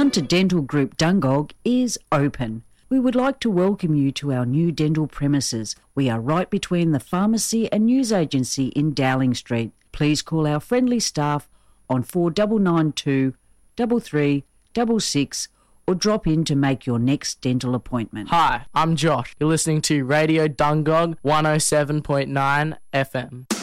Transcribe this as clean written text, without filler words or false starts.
Hunter Dental Group Dungog is open. We would like to welcome you to our new dental premises. We are right between the pharmacy and news agency in Dowling Street. Please call our friendly staff on 4992 3366 or drop in to make your next dental appointment. Hi, I'm Josh. You're listening to Radio Dungog 107.9 FM.